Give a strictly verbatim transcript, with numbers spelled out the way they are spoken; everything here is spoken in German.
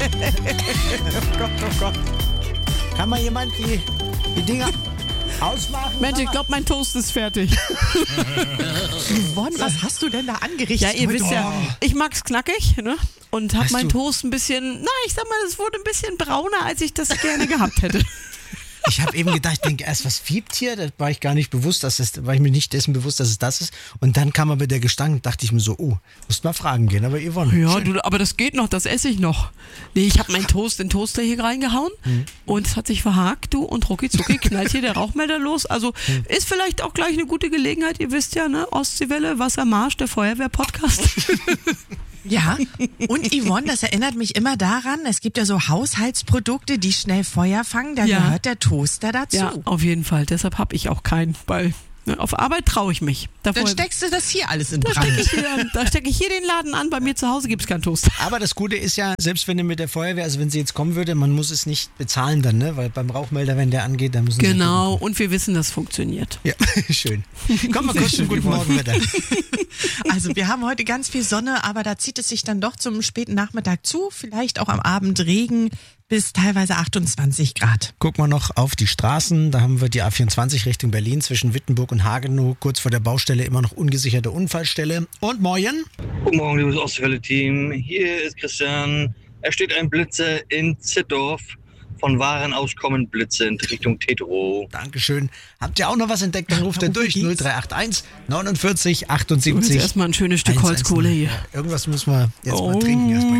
Oh Gott, oh Gott. Kann mal jemand die, die Dinger ausmachen? Mensch, ich glaube, mein Toast ist fertig. Yvonne, was hast du denn da angerichtet? Ja, ihr heute? wisst ja, ich mag's knackig, ne? Und hab Hast meinen du- Toast ein bisschen, na, ich sag mal, es wurde ein bisschen brauner, als ich das gerne gehabt hätte. Ich habe eben gedacht, ich denke erst, was fiebt hier? Da war ich gar nicht bewusst, dass es, war ich mir nicht dessen bewusst, dass es das ist. Und dann kam aber der Gestank, dachte ich mir so, oh, musst mal fragen gehen. Aber Yvonne, Ja, schön. du, aber das geht noch, das esse ich noch. Nee, ich habe meinen Toast in den Toaster hier reingehauen und es hat sich verhakt, du, und rucki zucki knallt hier der Rauchmelder los. Also ist vielleicht auch gleich eine gute Gelegenheit, ihr wisst ja, ne, Ostseewelle, Wassermarsch, der Feuerwehr-Podcast. Ja, und Yvonne, das erinnert mich immer daran, es gibt ja so Haushaltsprodukte, die schnell Feuer fangen, da Ja. gehört der Toaster dazu. Ja, auf jeden Fall, deshalb habe ich auch keinen, weil ne, auf Arbeit traue ich mich. Dann steckst du das hier alles in da Brand. stecke ich, hier- da steck ich hier den Laden an, bei mir zu Hause gibt's keinen Toast. Aber das Gute ist ja, selbst wenn du mit der Feuerwehr, also wenn sie jetzt kommen würde, man muss es nicht bezahlen dann, ne? Weil beim Rauchmelder, wenn der angeht, dann müssen sie... Genau, und wir wissen, das funktioniert. Ja, schön. Komm mal kurz zum guten Morgen, Wetter. Also wir haben heute ganz viel Sonne, aber da zieht es sich dann doch zum späten Nachmittag zu, vielleicht auch am Abend Regen bis teilweise achtundzwanzig Grad. Gucken wir noch auf die Straßen. Da haben wir die A vierundzwanzig Richtung Berlin zwischen Wittenburg und Hagenow. Kurz vor der Baustelle immer noch ungesicherte Unfallstelle. Und morgen? Guten Morgen, liebes Ostwelle-Team. Hier ist Christian. Es steht ein Blitzer in Zittdorf. Von Waren aus kommen Blitze in Richtung Tetro. Dankeschön. Habt ihr auch noch was entdeckt? Dann ruft ihr Wofür durch. geht's? null drei acht eins neunundvierzig Und jetzt achtundsiebzig. erstmal ein schönes Stück Holzkohle hier. Ja, irgendwas müssen wir jetzt mal Oh. trinken erstmal.